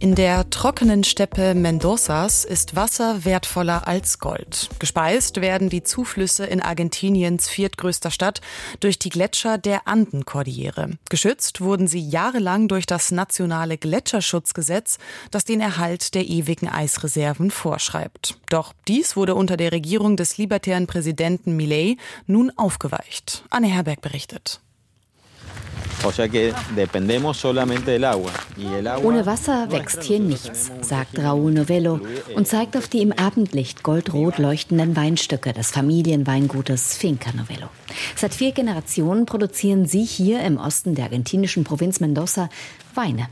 In der trockenen Steppe Mendozas ist Wasser wertvoller als Gold. Gespeist werden die Zuflüsse in Argentiniens viertgrößter Stadt durch die Gletscher der Andenkordillere. Geschützt wurden sie jahrelang durch das nationale Gletscherschutzgesetz, das den Erhalt der ewigen Eisreserven vorschreibt. Doch dies wurde unter der Regierung des libertären Präsidenten Milei nun aufgeweicht. Anne Herberg berichtet. Ohne Wasser wächst hier nichts, sagt Raúl Novello und zeigt auf die im Abendlicht goldrot leuchtenden Weinstücke des Familienweingutes Finca Novello. Seit 4 Generationen produzieren sie hier im Osten der argentinischen Provinz Mendoza Weine.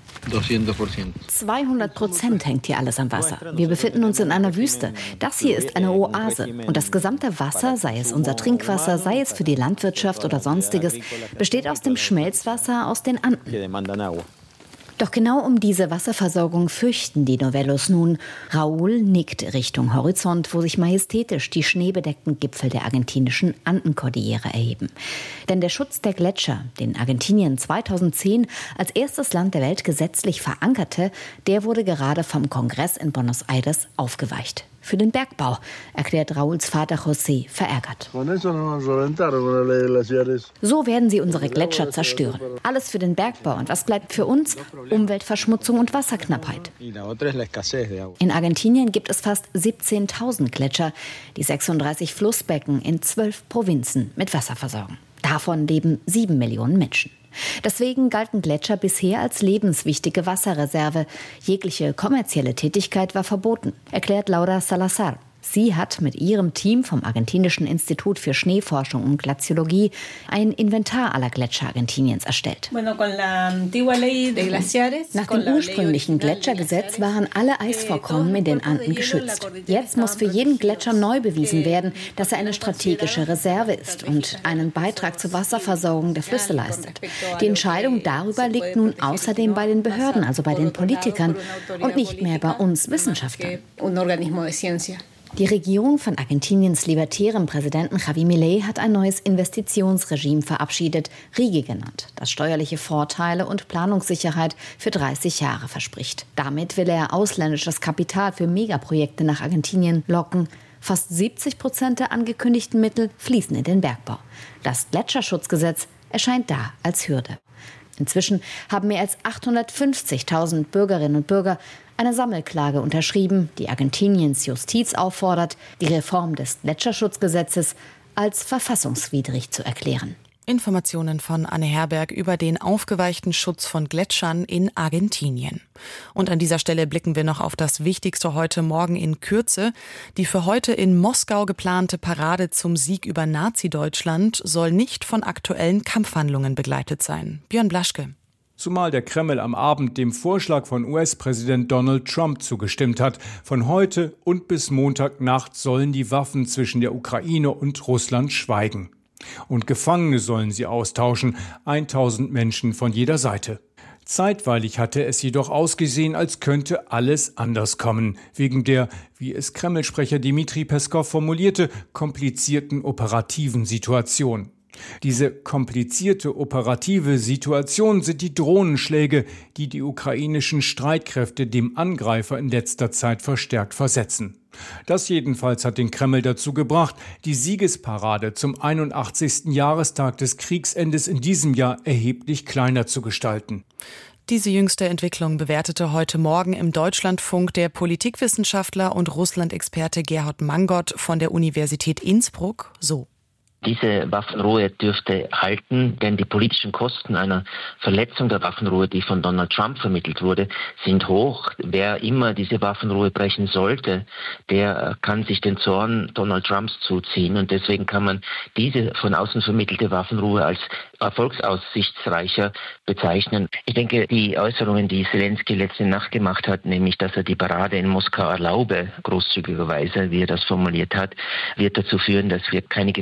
200% hängt hier alles am Wasser. Wir befinden uns in einer Wüste. Das hier ist eine Oase. Und das gesamte Wasser, sei es unser Trinkwasser, sei es für die Landwirtschaft oder Sonstiges, besteht aus dem Schmelzwasser aus den Anden. Doch genau um diese Wasserversorgung fürchten die Novellos nun. Raúl nickt Richtung Horizont, wo sich majestätisch die schneebedeckten Gipfel der argentinischen Andenkordillere erheben. Denn der Schutz der Gletscher, den Argentinien 2010 als erstes Land der Welt gesetzlich verankerte, der wurde gerade vom Kongress in Buenos Aires aufgeweicht. Für den Bergbau, erklärt Raúls Vater José verärgert. So werden sie unsere Gletscher zerstören. Alles für den Bergbau. Und was bleibt für uns? Umweltverschmutzung und Wasserknappheit. In Argentinien gibt es fast 17.000 Gletscher, die 36 Flussbecken in 12 Provinzen mit Wasser versorgen. Davon leben 7 Millionen Menschen. Deswegen galten Gletscher bisher als lebenswichtige Wasserreserve. Jegliche kommerzielle Tätigkeit war verboten, erklärt Laura Salazar. Sie hat mit ihrem Team vom Argentinischen Institut für Schneeforschung und Glaziologie ein Inventar aller Gletscher Argentiniens erstellt. Nach dem ursprünglichen Gletschergesetz waren alle Eisvorkommen in den Anden geschützt. Jetzt muss für jeden Gletscher neu bewiesen werden, dass er eine strategische Reserve ist und einen Beitrag zur Wasserversorgung der Flüsse leistet. Die Entscheidung darüber liegt nun außerdem bei den Behörden, also bei den Politikern und nicht mehr bei uns Wissenschaftlern. Die Regierung von Argentiniens libertärem Präsidenten Javier Milei hat ein neues Investitionsregime verabschiedet, RIGI genannt, das steuerliche Vorteile und Planungssicherheit für 30 Jahre verspricht. Damit will er ausländisches Kapital für Megaprojekte nach Argentinien locken. Fast 70% der angekündigten Mittel fließen in den Bergbau. Das Gletscherschutzgesetz erscheint da als Hürde. Inzwischen haben mehr als 850.000 Bürgerinnen und Bürger eine Sammelklage unterschrieben, die Argentiniens Justiz auffordert, die Reform des Gletscherschutzgesetzes als verfassungswidrig zu erklären. Informationen von Anne Herberg über den aufgeweichten Schutz von Gletschern in Argentinien. Und an dieser Stelle blicken wir noch auf das Wichtigste heute Morgen in Kürze. Die für heute in Moskau geplante Parade zum Sieg über Nazi-Deutschland soll nicht von aktuellen Kampfhandlungen begleitet sein. Björn Blaschke. Zumal der Kreml am Abend dem Vorschlag von US-Präsident Donald Trump zugestimmt hat. Von heute und bis Montagnacht sollen die Waffen zwischen der Ukraine und Russland schweigen. Und Gefangene sollen sie austauschen, 1000 Menschen von jeder Seite. Zeitweilig hatte es jedoch ausgesehen, als könnte alles anders kommen, wegen der, wie es Kreml-Sprecher Dmitri Peskow formulierte, komplizierten operativen Situation. Diese komplizierte operative Situation sind die Drohnenschläge, die die ukrainischen Streitkräfte dem Angreifer in letzter Zeit verstärkt versetzen. Das jedenfalls hat den Kreml dazu gebracht, die Siegesparade zum 81. Jahrestag des Kriegsendes in diesem Jahr erheblich kleiner zu gestalten. Diese jüngste Entwicklung bewertete heute Morgen im Deutschlandfunk der Politikwissenschaftler und Russland-Experte Gerhard Mangott von der Universität Innsbruck so. Diese Waffenruhe dürfte halten, denn die politischen Kosten einer Verletzung der Waffenruhe, die von Donald Trump vermittelt wurde, sind hoch. Wer immer diese Waffenruhe brechen sollte, der kann sich den Zorn Donald Trumps zuziehen. Und deswegen kann man diese von außen vermittelte Waffenruhe als erfolgsaussichtsreicher bezeichnen. Ich denke, die Äußerungen, die Zelensky letzte Nacht gemacht hat, nämlich, dass er die Parade in Moskau erlaube, großzügigerweise, wie er das formuliert hat, wird dazu führen, dass wir keine Gefährdung für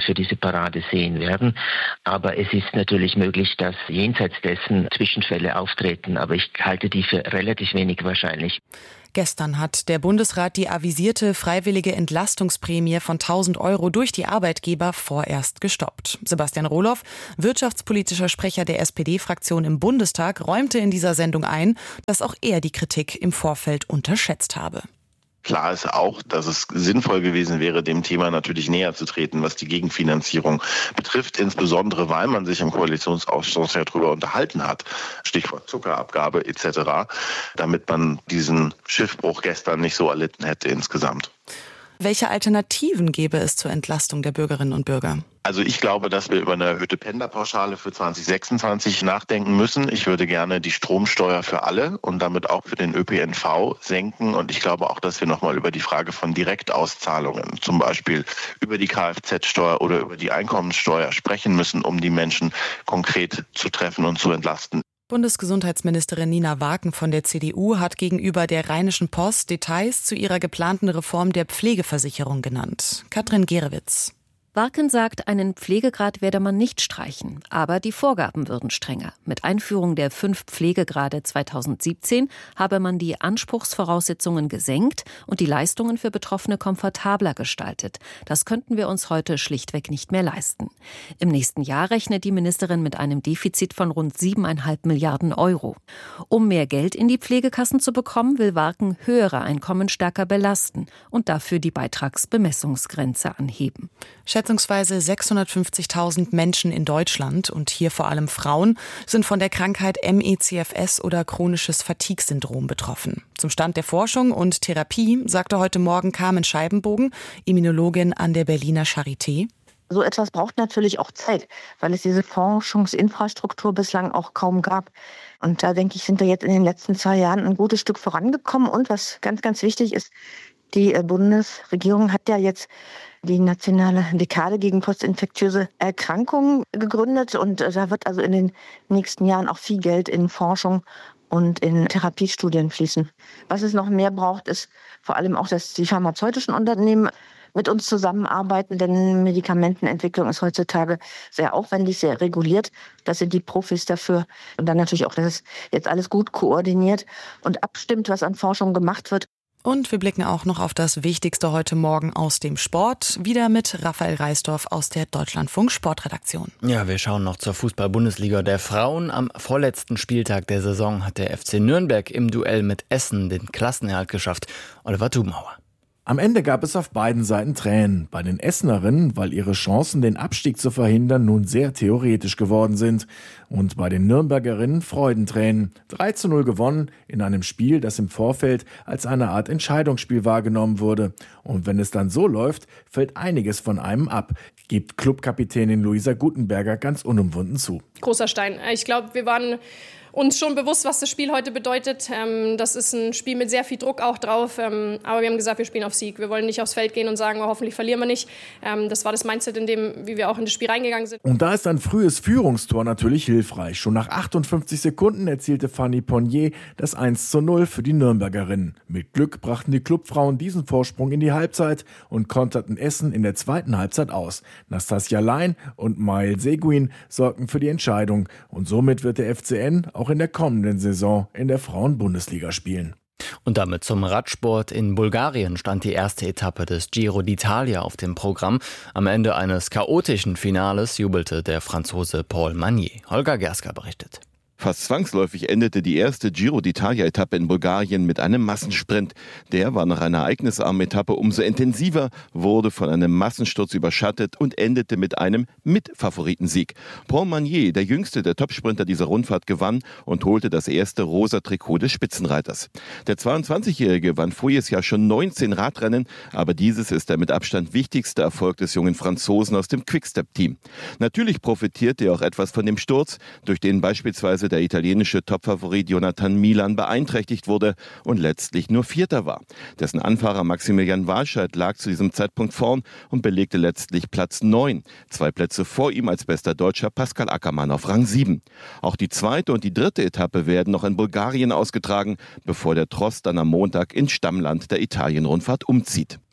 für diese Parade sehen werden. Aber es ist natürlich möglich, dass jenseits dessen Zwischenfälle auftreten. Aber ich halte die für relativ wenig wahrscheinlich. Gestern hat der Bundesrat die avisierte freiwillige Entlastungsprämie von 1.000 € durch die Arbeitgeber vorerst gestoppt. Sebastian Rohloff, wirtschaftspolitischer Sprecher der SPD-Fraktion im Bundestag, räumte in dieser Sendung ein, dass auch er die Kritik im Vorfeld unterschätzt habe. Klar ist auch, dass es sinnvoll gewesen wäre, dem Thema natürlich näher zu treten, was die Gegenfinanzierung betrifft, insbesondere weil man sich im Koalitionsausschuss ja darüber unterhalten hat, Stichwort Zuckerabgabe etc., damit man diesen Schiffbruch gestern nicht so erlitten hätte insgesamt. Welche Alternativen gäbe es zur Entlastung der Bürgerinnen und Bürger? Also ich glaube, dass wir über eine erhöhte Pendlerpauschale für 2026 nachdenken müssen. Ich würde gerne die Stromsteuer für alle und damit auch für den ÖPNV senken. Und ich glaube auch, dass wir nochmal über die Frage von Direktauszahlungen, zum Beispiel über die Kfz-Steuer oder über die Einkommenssteuer sprechen müssen, um die Menschen konkret zu treffen und zu entlasten. Bundesgesundheitsministerin Nina Waaken von der CDU hat gegenüber der Rheinischen Post Details zu ihrer geplanten Reform der Pflegeversicherung genannt. Katrin Gerewitz. Waaken sagt, einen Pflegegrad werde man nicht streichen, aber die Vorgaben würden strenger. Mit Einführung der 5 Pflegegrade 2017 habe man die Anspruchsvoraussetzungen gesenkt und die Leistungen für Betroffene komfortabler gestaltet. Das könnten wir uns heute schlichtweg nicht mehr leisten. Im nächsten Jahr rechnet die Ministerin mit einem Defizit von rund 7,5 Milliarden €. Um mehr Geld in die Pflegekassen zu bekommen, will Waaken höhere Einkommen stärker belasten und dafür die Beitragsbemessungsgrenze anheben. Schätzungsweise 650.000 Menschen in Deutschland und hier vor allem Frauen sind von der Krankheit MECFS oder chronisches Fatigue-Syndrom betroffen. Zum Stand der Forschung und Therapie sagte heute Morgen Carmen Scheibenbogen, Immunologin an der Berliner Charité. So etwas braucht natürlich auch Zeit, weil es diese Forschungsinfrastruktur bislang auch kaum gab. Und da denke ich, sind wir jetzt in den letzten 2 Jahren ein gutes Stück vorangekommen. Und was ganz, ganz wichtig ist, die Bundesregierung hat ja jetzt die nationale Dekade gegen postinfektiöse Erkrankungen gegründet. Und da wird also in den nächsten Jahren auch viel Geld in Forschung und in Therapiestudien fließen. Was es noch mehr braucht, ist vor allem auch, dass die pharmazeutischen Unternehmen mit uns zusammenarbeiten, denn Medikamentenentwicklung ist heutzutage sehr aufwendig, sehr reguliert. Das sind die Profis dafür. Und dann natürlich auch, dass es jetzt alles gut koordiniert und abstimmt, was an Forschung gemacht wird. Und wir blicken auch noch auf das Wichtigste heute Morgen aus dem Sport. Wieder mit Raphael Reisdorf aus der Deutschlandfunk Sportredaktion. Ja, wir schauen noch zur Fußball-Bundesliga der Frauen. Am vorletzten Spieltag der Saison hat der FC Nürnberg im Duell mit Essen den Klassenerhalt geschafft. Oliver Thubauer. Am Ende gab es auf beiden Seiten Tränen. Bei den Essenerinnen, weil ihre Chancen, den Abstieg zu verhindern, nun sehr theoretisch geworden sind. Und bei den Nürnbergerinnen Freudentränen. 3:0 gewonnen in einem Spiel, das im Vorfeld als eine Art Entscheidungsspiel wahrgenommen wurde. Und wenn es dann so läuft, fällt einiges von einem ab, gibt Clubkapitänin Luisa Gutenberger ganz unumwunden zu. Großer Stein. Ich glaube, wir waren uns schon bewusst, was das Spiel heute bedeutet. Das ist ein Spiel mit sehr viel Druck auch drauf. Aber wir haben gesagt, wir spielen auf Sieg. Wir wollen nicht aufs Feld gehen und sagen, hoffentlich verlieren wir nicht. Das war das Mindset, in dem, wie wir auch in das Spiel reingegangen sind. Und da ist ein frühes Führungstor natürlich hilfreich. Schon nach 58 Sekunden erzielte Fanny Ponnier das 1:0 für die Nürnbergerinnen. Mit Glück brachten die Clubfrauen diesen Vorsprung in die Halbzeit und konterten Essen in der zweiten Halbzeit aus. Nastasia Lein und Mael Seguin sorgten für die Entscheidung. Und somit wird der FCN auch in der kommenden Saison in der Frauen-Bundesliga spielen. Und damit zum Radsport. In Bulgarien stand die erste Etappe des Giro d'Italia auf dem Programm. Am Ende eines chaotischen Finales jubelte der Franzose Paul Magnier. Holger Gerska berichtet. Fast zwangsläufig endete die erste Giro d'Italia-Etappe in Bulgarien mit einem Massensprint. Der war nach einer ereignisarmen Etappe umso intensiver, wurde von einem Massensturz überschattet und endete mit einem Mitfavoritensieg. Paul Magnier, der jüngste der Topsprinter dieser Rundfahrt, gewann und holte das erste rosa Trikot des Spitzenreiters. Der 22-Jährige gewann voriges Jahr schon 19 Radrennen, aber dieses ist der mit Abstand wichtigste Erfolg des jungen Franzosen aus dem Quickstep-Team. Natürlich profitierte er auch etwas von dem Sturz, durch den beispielsweise der italienische Topfavorit Jonathan Milan beeinträchtigt wurde und letztlich nur Vierter war. Dessen Anfahrer Maximilian Walscheid lag zu diesem Zeitpunkt vorn und belegte letztlich Platz 9. 2 Plätze vor ihm als bester Deutscher Pascal Ackermann auf Rang 7. Auch die zweite und die dritte Etappe werden noch in Bulgarien ausgetragen, bevor der Tross dann am Montag ins Stammland der Italien-Rundfahrt umzieht.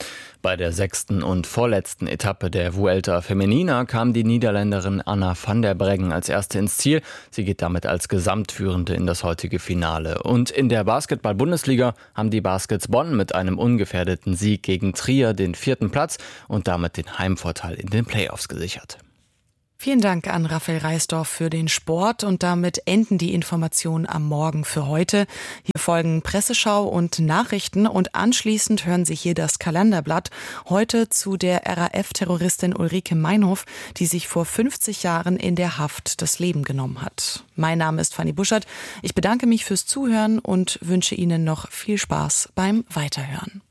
Bei der 6. und vorletzten Etappe der Vuelta Femenina kam die Niederländerin Anna van der Breggen als Erste ins Ziel. Sie geht damit als Gesamtführende in das heutige Finale. Und in der Basketball-Bundesliga haben die Baskets Bonn mit einem ungefährdeten Sieg gegen Trier den 4. Platz und damit den Heimvorteil in den Playoffs gesichert. Vielen Dank an Raphael Reisdorf für den Sport und damit enden die Informationen am Morgen für heute. Hier folgen Presseschau und Nachrichten und anschließend hören Sie hier das Kalenderblatt. Heute zu der RAF-Terroristin Ulrike Meinhof, die sich vor 50 Jahren in der Haft das Leben genommen hat. Mein Name ist Fanny Buschert. Ich bedanke mich fürs Zuhören und wünsche Ihnen noch viel Spaß beim Weiterhören.